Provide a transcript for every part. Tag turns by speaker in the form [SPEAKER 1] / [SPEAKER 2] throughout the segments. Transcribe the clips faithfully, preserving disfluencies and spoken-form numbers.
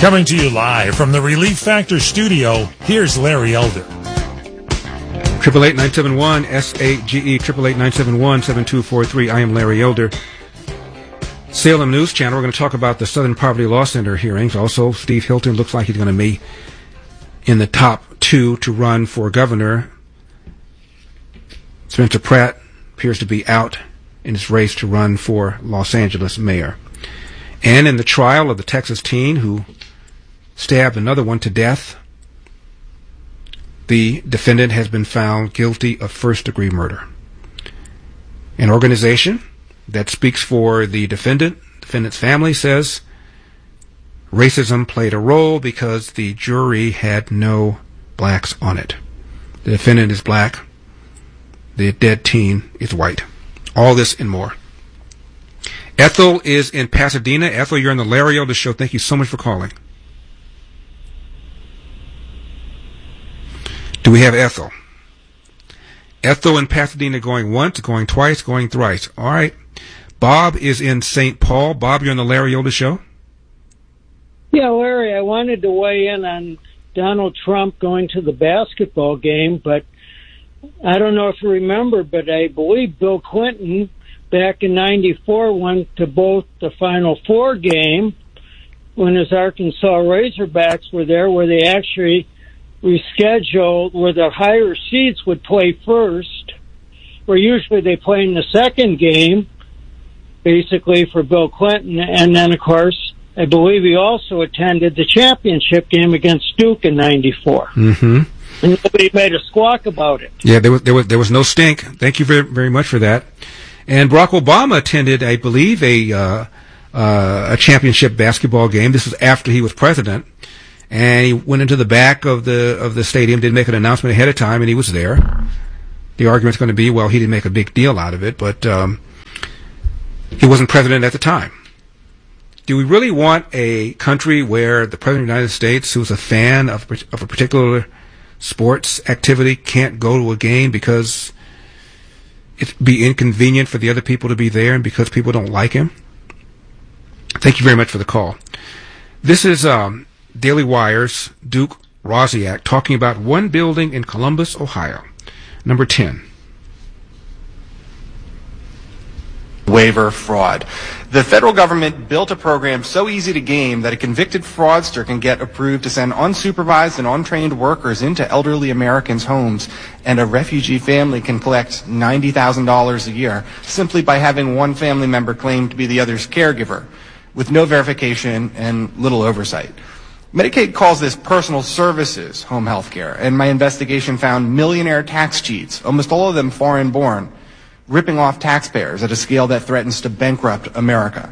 [SPEAKER 1] Coming to you live from the Relief Factor studio, here's Larry Elder.
[SPEAKER 2] Triple eight nine seven one S A G E triple eight nine seven one seven two four three. I am Larry Elder. Salem News Channel. We're going to talk about the Southern Poverty Law Center hearings. Also, Steve Hilton looks like he's going to be in the top two to run for governor. Spencer Pratt appears to be out in his race to run for Los Angeles mayor. And in the trial of the Texas teen who stabbed another one to death, the defendant has been found guilty of first-degree murder. An organization that speaks for the defendant, defendant's family, says racism played a role because the jury had no blacks on it. The defendant is black. The dead teen is white. All this and more. Ethel is in Pasadena. Ethel, you're on the Larry Elder Show. Thank you so much for calling. Do we have Ethel? Ethel in Pasadena going once, going twice, going thrice. All right. Bob is in Saint Paul. Bob, you're on the Larry Elder Show.
[SPEAKER 3] Yeah, Larry, I wanted to weigh in on Donald Trump going to the basketball game, but I don't know if you remember, but I believe Bill Clinton back in ninety-four went to both the Final Four game when his Arkansas Razorbacks were there, where they actually rescheduled, where the higher seeds would play first, where usually they play in the second game, basically for Bill Clinton. And then, of course, I believe he also attended the championship game against Duke in ninety-four.
[SPEAKER 2] Mm-hmm.
[SPEAKER 3] And nobody made a squawk about it.
[SPEAKER 2] Yeah, there was, there was, there was no stink. Thank you very, very much for that. And Barack Obama attended, I believe, a, uh, uh, a championship basketball game. This was after he was president. And he went into the back of the of the stadium, didn't make an announcement ahead of time, and he was there. The argument's going to be, well, he didn't make a big deal out of it, but um, he wasn't president at the time. Do we really want a country where the President of the United States, who's a fan of, of a particular sports activity, can't go to a game because it'd be inconvenient for the other people to be there and because people don't like him? Thank you very much for the call. This is um, Daily Wire's Duke Rosiak talking about one building in Columbus, Ohio. Number ten.
[SPEAKER 4] Waiver fraud. The federal government built a program so easy to game that a convicted fraudster can get approved to send unsupervised and untrained workers into elderly Americans' homes, and a refugee family can collect ninety thousand dollars a year simply by having one family member claim to be the other's caregiver, with no verification and little oversight. Medicaid calls this personal services home health care, and my investigation found millionaire tax cheats, almost all of them foreign-born, ripping off taxpayers at a scale that threatens to bankrupt America.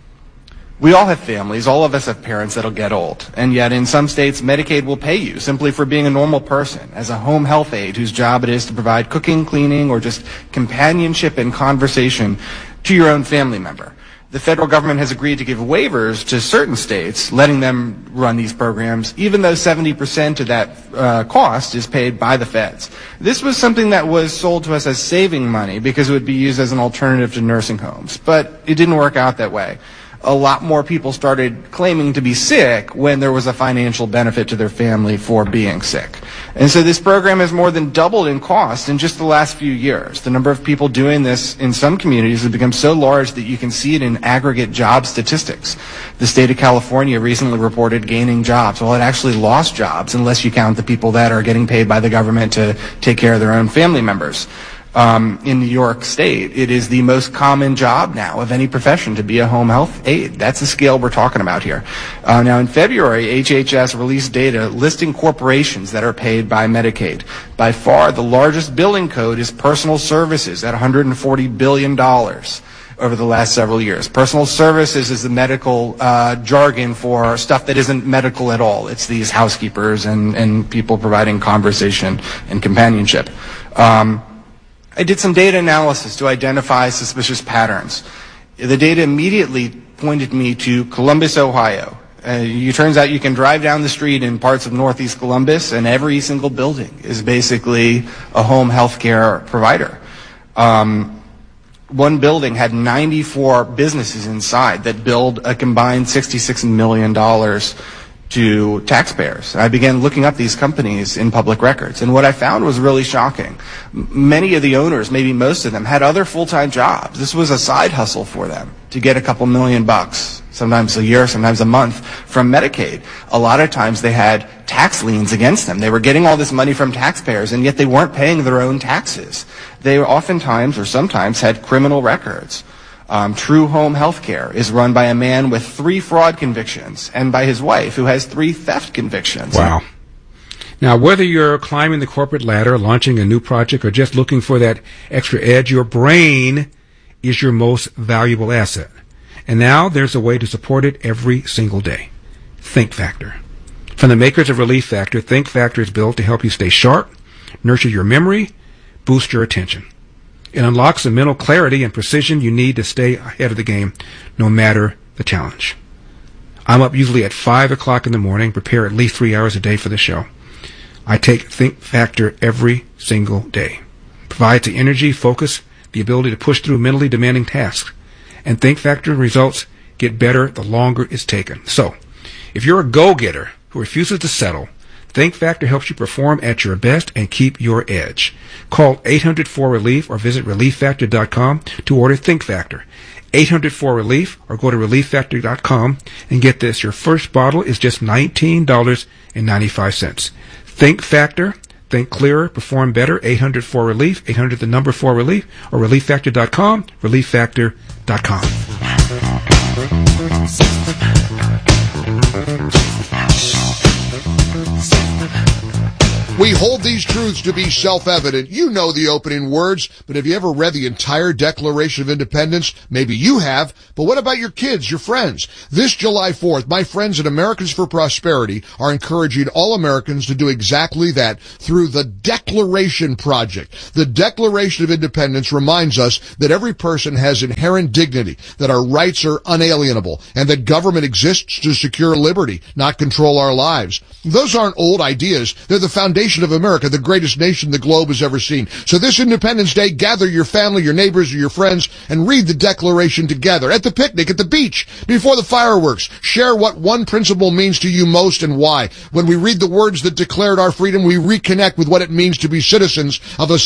[SPEAKER 4] We all have families, all of us have parents that'll get old, and yet in some states Medicaid will pay you simply for being a normal person, as a home health aide whose job it is to provide cooking, cleaning, or just companionship and conversation to your own family member. The federal government has agreed to give waivers to certain states, letting them run these programs, even though seventy percent of that uh, cost is paid by the feds. This was something that was sold to us as saving money because it would be used as an alternative to nursing homes, but it didn't work out that way. A lot more people started claiming to be sick when there was a financial benefit to their family for being sick. And so this program has more than doubled in cost in just the last few years. The number of people doing this in some communities has become so large that you can see it in aggregate job statistics. The state of California recently reported gaining jobs. Well, it actually lost jobs unless you count the people that are getting paid by the government to take care of their own family members. Um, in New York State, it is the most common job now of any profession to be a home health aide. That's the scale we're talking about here. Uh, now, in February, H H S released data listing corporations that are paid by Medicaid. By far, the largest billing code is personal services at one hundred forty billion dollars over the last several years. Personal services is the medical uh, jargon for stuff that isn't medical at all. It's these housekeepers and, and people providing conversation and companionship. Um, I did some data analysis to identify suspicious patterns. The data immediately pointed me to Columbus, Ohio. Uh, it turns out you can drive down the street in parts of northeast Columbus, and every single building is basically a home health care provider. Um, one building had ninety-four businesses inside that billed a combined sixty-six million dollars to taxpayers. I began looking up these companies in public records, and what I found was really shocking. M- many of the owners, maybe most of them, had other full-time jobs. This was a side hustle for them to get a couple million bucks, sometimes a year, sometimes a month, from Medicaid. A lot of times they had tax liens against them. They were getting all this money from taxpayers, and yet they weren't paying their own taxes. They oftentimes, or sometimes, had criminal records. Um, True Home Healthcare is run by a man with three fraud convictions and by his wife who has three theft convictions.
[SPEAKER 2] Wow. Now, whether you're climbing the corporate ladder, launching a new project, or just looking for that extra edge, your brain is your most valuable asset. And now there's a way to support it every single day. Think Factor. From the makers of Relief Factor, Think Factor is built to help you stay sharp, nurture your memory, boost your attention. It unlocks the mental clarity and precision you need to stay ahead of the game, no matter the challenge. I'm up usually at five o'clock in the morning, prepare at least three hours a day for the show. I take Think Factor every single day. Provides the energy, focus, the ability to push through mentally demanding tasks. And Think Factor results get better the longer it's taken. So, if you're a go-getter who refuses to settle, Think Factor helps you perform at your best and keep your edge. Call eight hundred four relief or visit relief factor dot com to order Think Factor. eight hundred four relief or go to relief factor dot com and get this. Your first bottle is just nineteen dollars and ninety-five cents. Think Factor. Think clearer. Perform better. eight hundred four relief. eight hundred the number four relief or relief factor dot com. relief factor dot com.
[SPEAKER 5] We hold these truths to be self-evident. You know the opening words, but have you ever read the entire Declaration of Independence? Maybe you have, but what about your kids, your friends? This July fourth, my friends at Americans for Prosperity are encouraging all Americans to do exactly that through the Declaration Project. The Declaration of Independence reminds us that every person has inherent dignity, that our rights are unalienable, and that government exists to secure liberty, not control our lives. Those aren't old ideas. They're the foundation of America, the greatest nation the globe has ever seen. So this Independence Day, gather your family, your neighbors, or your friends, and read the Declaration together. At the picnic, at the beach, before the fireworks. Share what one principle means to you most and why. When we read the words that declared our freedom, we reconnect with what it means to be citizens of a